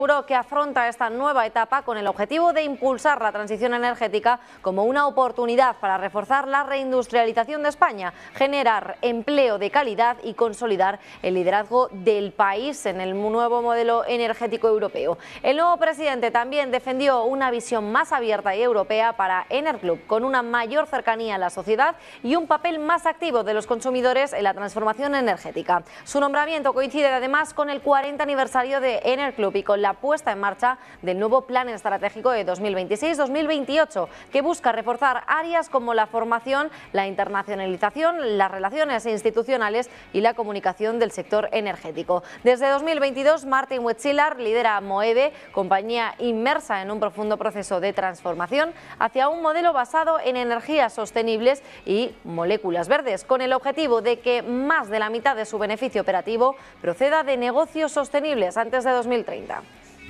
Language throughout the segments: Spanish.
Aseguró que afronta esta nueva etapa con el objetivo de impulsar la transición energética como una oportunidad para reforzar la reindustrialización de España, generar empleo de calidad y consolidar el liderazgo del país en el nuevo modelo energético europeo. El nuevo presidente también defendió una visión más abierta y europea para Enerclub, con una mayor cercanía a la sociedad y un papel más activo de los consumidores en la transformación energética. Su nombramiento coincide además con el 40 aniversario de Enerclub y con la puesta en marcha del nuevo Plan Estratégico de 2026-2028, que busca reforzar áreas como la formación, la internacionalización, las relaciones institucionales y la comunicación del sector energético. Desde 2022, Martin Wechsiller lidera Moeve, compañía inmersa en un profundo proceso de transformación hacia un modelo basado en energías sostenibles y moléculas verdes, con el objetivo de que más de la mitad de su beneficio operativo proceda de negocios sostenibles antes de 2030.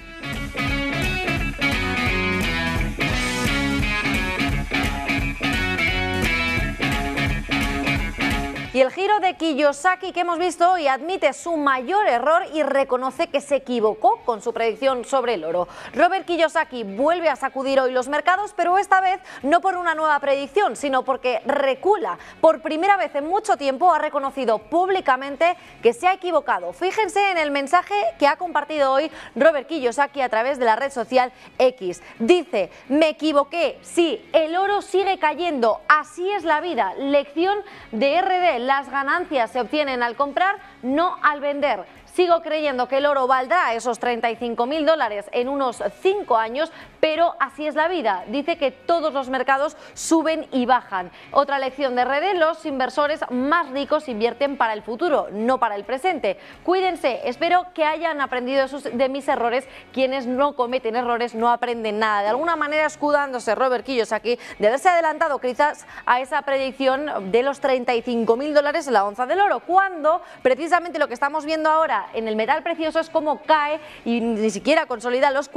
Y el giro de Kiyosaki que hemos visto hoy admite su mayor error y reconoce que se equivocó con su predicción sobre el oro. Robert Kiyosaki vuelve a sacudir hoy los mercados, pero esta vez no por una nueva predicción, sino porque recula. Por primera vez en mucho tiempo ha reconocido públicamente que se ha equivocado. Fíjense en el mensaje que ha compartido hoy Robert Kiyosaki a través de la red social X. Dice: me equivoqué, sí, el oro sigue cayendo, así es la vida. Lección de RD. Las ganancias se obtienen al comprar, no al vender. Sigo creyendo que el oro valdrá esos $35.000 en unos 5 años, pero así es la vida. Dice que todos los mercados suben y bajan. Otra lección de RD: los inversores más ricos invierten para el futuro, no para el presente. Cuídense, espero que hayan aprendido de mis errores. Quienes no cometen errores no aprenden nada. De alguna manera escudándose Robert Kiyosaki de haberse adelantado quizás a esa predicción de los $35.000 en la onza del oro, cuando precisamente lo que estamos viendo ahora en el metal precioso es como cae y ni siquiera consolida los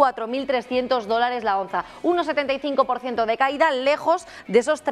$4.300 la onza. Un 75% de caída, lejos de esos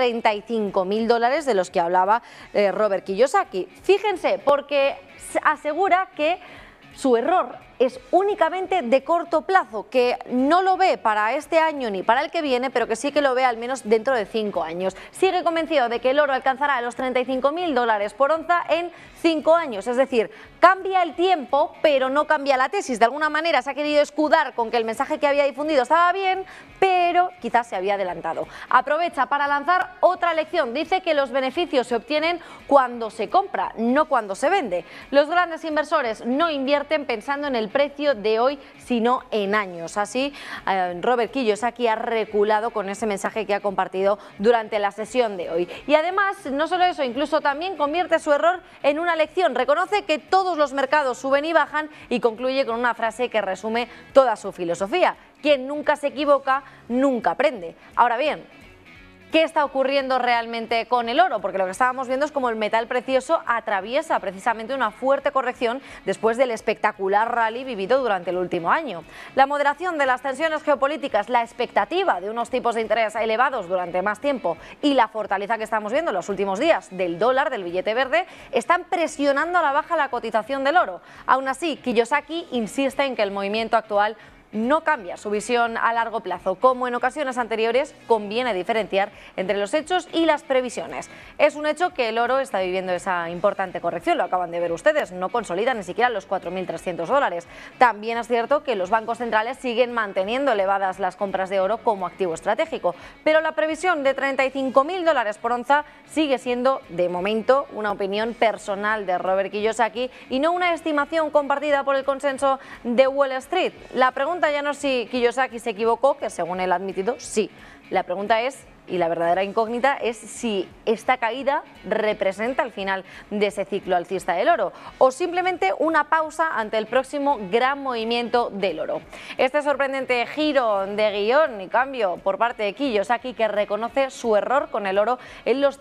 $35.000 de los que hablaba Robert Kiyosaki. Fíjense, porque asegura que su error es únicamente de corto plazo, que no lo ve para este año ni para el que viene, pero que sí que lo ve al menos dentro de 5 años. Sigue convencido de que el oro alcanzará los $35.000 por onza en 5 años, es decir, cambia el tiempo, pero no cambia la tesis. De alguna manera se ha querido escudar con que el mensaje que había difundido estaba bien, pero quizás se había adelantado. Aprovecha para lanzar otra lección. Dice que los beneficios se obtienen cuando se compra, no cuando se vende. Los grandes inversores no invierten pensando en el precio de hoy, sino en años. Así, Robert Kiyosaki ha reculado con ese mensaje que ha compartido durante la sesión de hoy. Y además, no solo eso, incluso también convierte su error en una lección. Reconoce que todos los mercados suben y bajan y concluye con una frase que resume toda su filosofía: quien nunca se equivoca, nunca aprende. Ahora bien, ¿qué está ocurriendo realmente con el oro? Porque lo que estábamos viendo es como el metal precioso atraviesa precisamente una fuerte corrección después del espectacular rally vivido durante el último año. La moderación de las tensiones geopolíticas, la expectativa de unos tipos de interés elevados durante más tiempo y la fortaleza que estamos viendo en los últimos días del dólar, del billete verde, están presionando a la baja la cotización del oro. Aún así, Kiyosaki insiste en que el movimiento actual no cambia su visión a largo plazo. Como en ocasiones anteriores, conviene diferenciar entre los hechos y las previsiones. Es un hecho que el oro está viviendo esa importante corrección, lo acaban de ver ustedes, no consolida ni siquiera los $4.300. También es cierto que los bancos centrales siguen manteniendo elevadas las compras de oro como activo estratégico, pero la previsión de $35.000 por onza sigue siendo, de momento, una opinión personal de Robert Kiyosaki y no una estimación compartida por el consenso de Wall Street. La pregunta ya no es si Kiyosaki se equivocó, que según él ha admitido, sí. La pregunta es, y la verdadera incógnita, es si esta caída representa el final de ese ciclo alcista del oro o simplemente una pausa ante el próximo gran movimiento del oro. Este sorprendente giro de guión y cambio por parte de Kiyosaki, que reconoce su error con el oro en los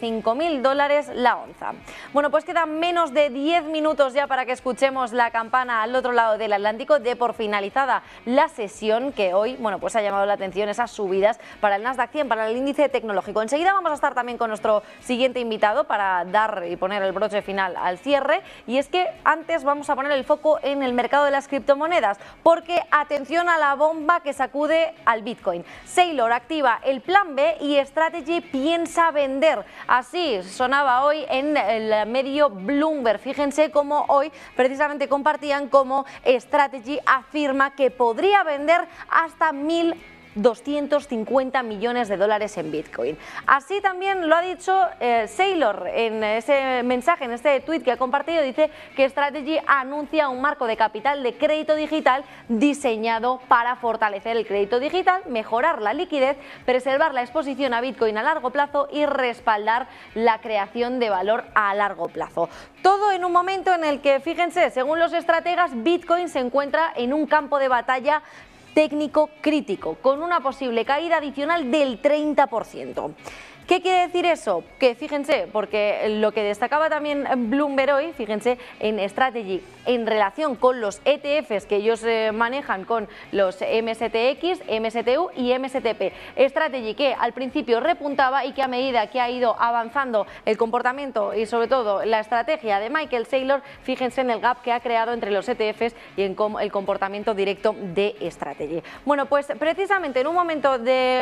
$35.000 la onza. Bueno, pues quedan menos de 10 minutos ya para que escuchemos la campana al otro lado del Atlántico, de por finalizada la sesión, que hoy, bueno, pues ha llamado la atención esas subidas para el Nasdaq 100, para el índice tecnológico. Enseguida vamos a estar también con nuestro siguiente invitado para dar y poner el broche final al cierre, y es que antes vamos a poner el foco en el mercado de las criptomonedas, porque atención a la bomba que sacude al Bitcoin. Saylor activa el plan B y Strategy piensa vender. Así sonaba hoy en el medio Bloomberg. Fíjense cómo hoy precisamente compartían cómo Strategy afirma que podría vender hasta 1.250 millones de dólares en Bitcoin. Así también lo ha dicho Saylor en ese mensaje, en este tweet que ha compartido. Dice que Strategy anuncia un marco de capital de crédito digital diseñado para fortalecer el crédito digital, mejorar la liquidez, preservar la exposición a Bitcoin a largo plazo y respaldar la creación de valor a largo plazo. Todo en un momento en el que, fíjense, según los estrategas, Bitcoin se encuentra en un campo de batalla técnico crítico, con una posible caída adicional del 30%. ¿Qué quiere decir eso? Que fíjense, porque lo que destacaba también Bloomberg hoy, fíjense en Strategy en relación con los ETFs que ellos manejan con los MSTX, MSTU y MSTP. Strategy que al principio repuntaba y que a medida que ha ido avanzando el comportamiento y sobre todo la estrategia de Michael Saylor, fíjense en el gap que ha creado entre los ETFs y en el comportamiento directo de Strategy. Bueno, pues precisamente en un momento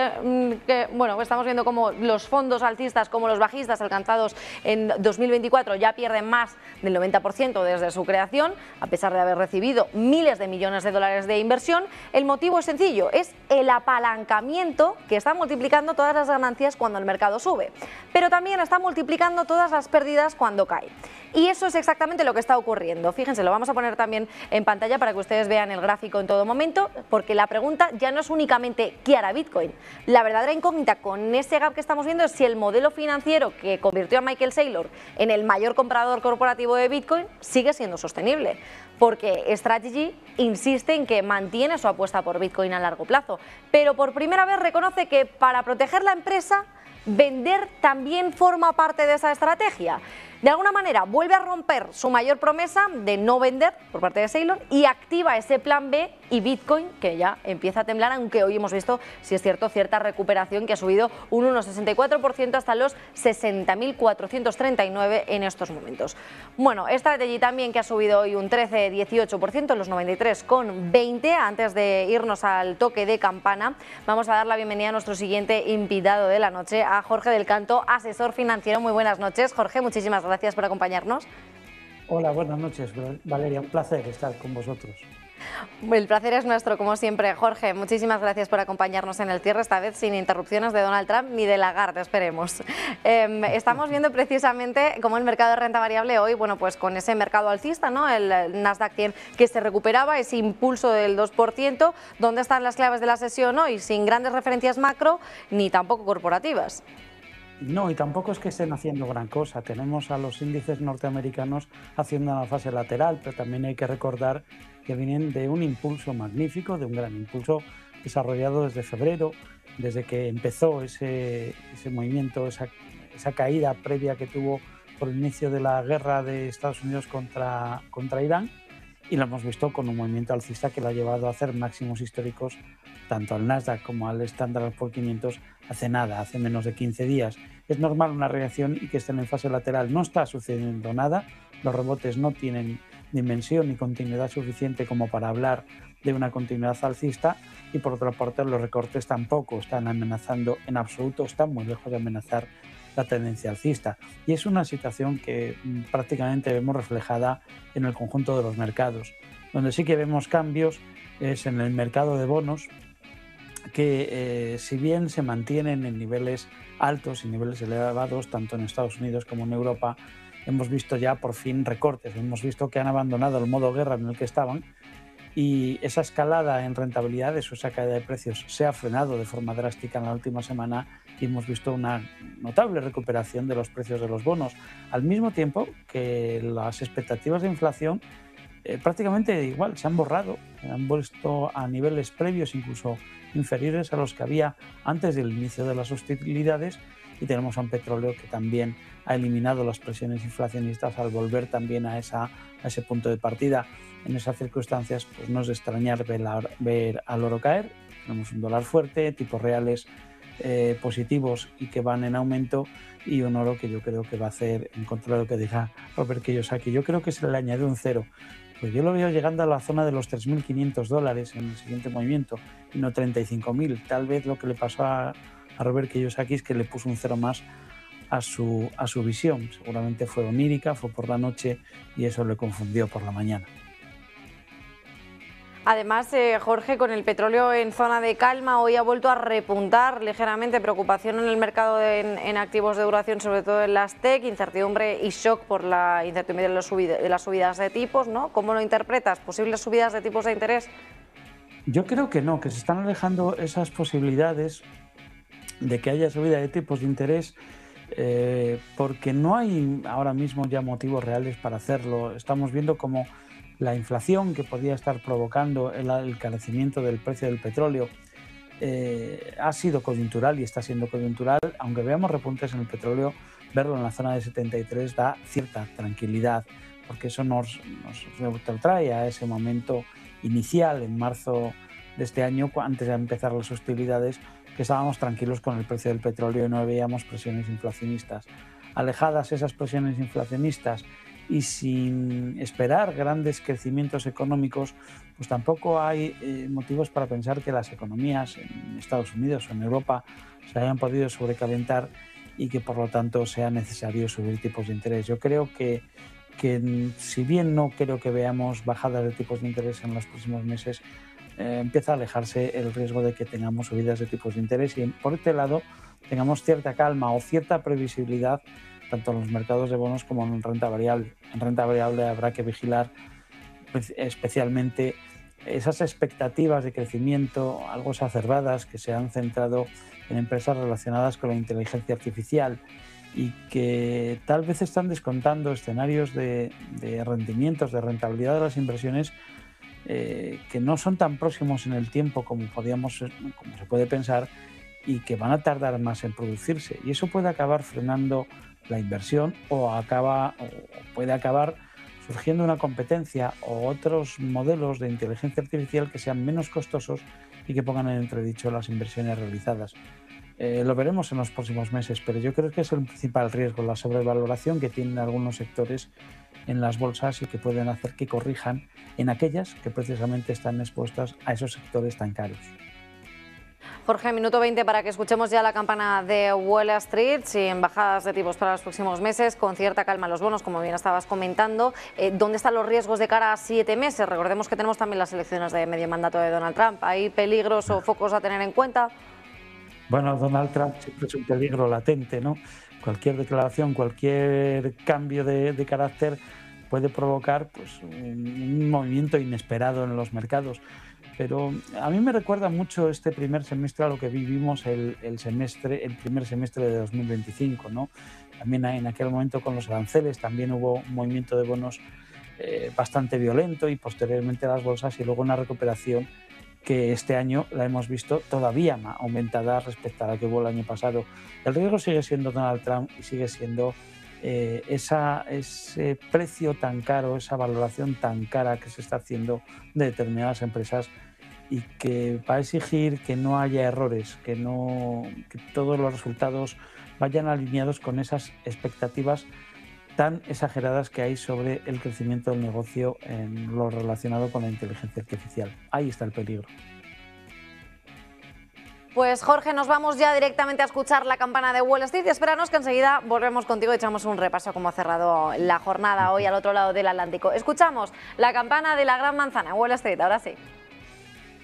de que, bueno, estamos viendo como los fondos alcistas como los bajistas alcanzados en 2024 ya pierden más del 90% desde su creación, a pesar de haber recibido miles de millones de dólares de inversión. El motivo es sencillo, es el apalancamiento que está multiplicando todas las ganancias cuando el mercado sube, pero también está multiplicando todas las pérdidas cuando cae. Y eso es exactamente lo que está ocurriendo. Fíjense, lo vamos a poner también en pantalla para que ustedes vean el gráfico en todo momento, porque la pregunta ya no es únicamente ¿qué hará Bitcoin? La verdadera incógnita con ese gap que estamos viendo es si el modelo financiero que convirtió a Michael Saylor en el mayor comprador corporativo de Bitcoin sigue siendo sostenible, porque Strategy insiste en que mantiene su apuesta por Bitcoin a largo plazo, pero por primera vez reconoce que para proteger la empresa, vender también forma parte de esa estrategia. De alguna manera vuelve a romper su mayor promesa de no vender por parte de Saylor y activa ese plan B, y Bitcoin que ya empieza a temblar, aunque hoy hemos visto, si es cierto, cierta recuperación que ha subido un 1,64% hasta los 60.439 en estos momentos. Bueno, Strategy también que ha subido hoy un 13,18%, los 93,20. Antes de irnos al toque de campana, vamos a dar la bienvenida a nuestro siguiente invitado de la noche, a Jorge del Canto, asesor financiero. Muy buenas noches, Jorge, muchísimas gracias por acompañarnos. Hola, buenas noches, Valeria. Un placer estar con vosotros. El placer es nuestro, como siempre. Jorge, muchísimas gracias por acompañarnos en el cierre, esta vez sin interrupciones de Donald Trump ni de Lagarde, esperemos. Estamos viendo precisamente cómo el mercado de renta variable hoy, bueno, pues con ese mercado alcista, ¿no? El Nasdaq 100 que se recuperaba, ese impulso del 2%. ¿Dónde están las claves de la sesión hoy? Sin grandes referencias macro ni tampoco corporativas. No, y tampoco es que estén haciendo gran cosa. Tenemos a los índices norteamericanos haciendo una fase lateral, pero también hay que recordar que vienen de un impulso magnífico, de un gran impulso desarrollado desde febrero, desde que empezó ese movimiento, esa caída previa que tuvo por el inicio de la guerra de Estados Unidos contra Irán, y lo hemos visto con un movimiento alcista que lo ha llevado a hacer máximos históricos tanto al Nasdaq como al Standard & Poor's 500 hace nada, hace menos de 15 días. Es normal una reacción y que estén en fase lateral. No está sucediendo nada, los rebotes no tienen dimensión ni continuidad suficiente como para hablar de una continuidad alcista, y por otra parte los recortes tampoco están amenazando en absoluto, están muy lejos de amenazar la tendencia alcista, y es una situación que prácticamente vemos reflejada en el conjunto de los mercados. Donde sí que vemos cambios es en el mercado de bonos, que si bien se mantienen en niveles altos y niveles elevados tanto en Estados Unidos como en Europa, hemos visto ya por fin recortes, hemos visto que han abandonado el modo guerra en el que estaban, y esa escalada en rentabilidades o esa caída de precios se ha frenado de forma drástica en la última semana, y hemos visto una notable recuperación de los precios de los bonos, al mismo tiempo que las expectativas de inflación prácticamente igual, se han borrado, se han vuelto a niveles previos, incluso inferiores a los que había antes del inicio de las hostilidades, y tenemos a un petróleo que también ha eliminado las presiones inflacionistas al volver también a ese punto de partida. En esas circunstancias, pues no es de extrañar ver al oro caer. Tenemos un dólar fuerte, tipos reales positivos y que van en aumento, y un oro que yo creo que va a hacer, en contra de lo que diga Robert Kiyosaki, yo creo que se le añade un cero. Pues yo lo veo llegando a la zona de los $3.500 en el siguiente movimiento y no 35.000. Tal vez lo que le pasó a Robert Kiyosaki es que le puso un cero más a su visión. Seguramente fue onírica, fue por la noche y eso le confundió por la mañana. Además, Jorge, con el petróleo en zona de calma, hoy ha vuelto a repuntar ligeramente. Preocupación en el mercado en activos de duración, sobre todo en las tech, incertidumbre y shock por la incertidumbre de las subidas de tipos, ¿no? ¿Cómo lo interpretas? ¿Posibles subidas de tipos de interés? Yo creo que no, que se están alejando esas posibilidades de que haya subida de tipos de interés, porque no hay ahora mismo ya motivos reales para hacerlo. Estamos viendo como la inflación que podía estar provocando el encarecimiento del precio del petróleo ha sido coyuntural y está siendo coyuntural. Aunque veamos repuntes en el petróleo, verlo en la zona de 73 da cierta tranquilidad, porque eso nos retrotrae a ese momento inicial en marzo de este año, antes de empezar las hostilidades, que estábamos tranquilos con el precio del petróleo y no veíamos presiones inflacionistas. Alejadas esas presiones inflacionistas y sin esperar grandes crecimientos económicos, pues tampoco hay motivos para pensar que las economías en Estados Unidos o en Europa se hayan podido sobrecalentar y que por lo tanto sea necesario subir tipos de interés. Yo creo que si bien no creo que veamos bajadas de tipos de interés en los próximos meses, empieza a alejarse el riesgo de que tengamos subidas de tipos de interés y por este lado tengamos cierta calma o cierta previsibilidad tanto en los mercados de bonos como en renta variable. En renta variable habrá que vigilar especialmente esas expectativas de crecimiento algo exacerbadas que se han centrado en empresas relacionadas con la inteligencia artificial y que tal vez están descontando escenarios de rendimientos, de rentabilidad de las inversiones que no son tan próximos en el tiempo como se puede pensar y que van a tardar más en producirse. Y eso puede acabar frenando la inversión o puede acabar surgiendo una competencia o otros modelos de inteligencia artificial que sean menos costosos y que pongan en entredicho las inversiones realizadas. Lo veremos en los próximos meses, pero yo creo que es el principal riesgo, la sobrevaloración que tienen algunos sectores en las bolsas y que pueden hacer que corrijan en aquellas que precisamente están expuestas a esos sectores tan caros. Jorge, minuto 20 para que escuchemos ya la campana de Wall Street, sin bajadas de tipos para los próximos meses, con cierta calma los bonos, como bien estabas comentando. ¿Dónde están los riesgos de cara a 7 meses? Recordemos que tenemos también las elecciones de medio mandato de Donald Trump. ¿Hay peligros o focos a tener en cuenta? Bueno, Donald Trump siempre es un peligro latente, ¿no? Cualquier declaración, cualquier cambio de carácter puede provocar pues, un movimiento inesperado en los mercados. Pero a mí me recuerda mucho este primer semestre a lo que vivimos el primer semestre de 2025, ¿no? También en aquel momento con los aranceles también hubo un movimiento de bonos bastante violento y posteriormente las bolsas y luego una recuperación que este año la hemos visto todavía más aumentada respecto a la que hubo el año pasado. El riesgo sigue siendo Donald Trump y sigue siendo ese precio tan caro, esa valoración tan cara que se está haciendo de determinadas empresas y que va a exigir que no haya errores, que todos los resultados vayan alineados con esas expectativas tan exageradas que hay sobre el crecimiento del negocio en lo relacionado con la inteligencia artificial. Ahí está el peligro. Pues Jorge, nos vamos ya directamente a escuchar la campana de Wall Street y espéranos que enseguida volvemos contigo y echamos un repaso a cómo ha cerrado la jornada hoy al otro lado del Atlántico. Escuchamos la campana de la Gran Manzana, Wall Street, ahora sí.